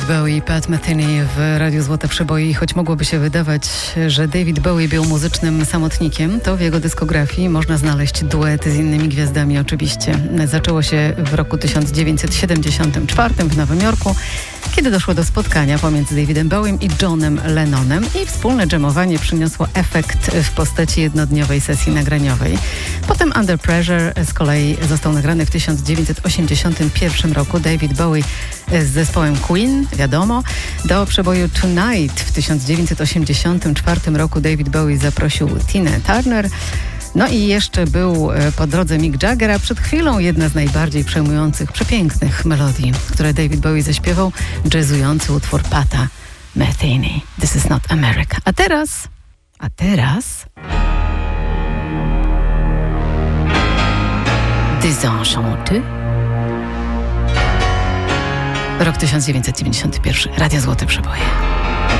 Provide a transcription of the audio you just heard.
David Bowie i Pat Metheny w Radiu Złote Przeboje. I choć mogłoby się wydawać, że David Bowie był muzycznym samotnikiem, to w jego dyskografii można znaleźć duety z innymi gwiazdami oczywiście. Zaczęło się w roku 1974 w Nowym Jorku, kiedy doszło do spotkania pomiędzy Davidem Bowiem i Johnem Lennonem i wspólne dżemowanie przyniosło efekt w postaci jednodniowej sesji nagraniowej. Potem Under Pressure z kolei został nagrany w 1981 roku. David Bowie z zespołem Queen, wiadomo. Do przeboju Tonight w 1984 roku David Bowie zaprosił Tinę Turner. No i jeszcze był po drodze Mick Jagger, a przed chwilą jedna z najbardziej przejmujących, przepięknych melodii, które David Bowie zaśpiewał, jazzujący utwór Pata Metheny. This is not America. A teraz... Désenchanté. Rok 1991. Radio Złote Przeboje.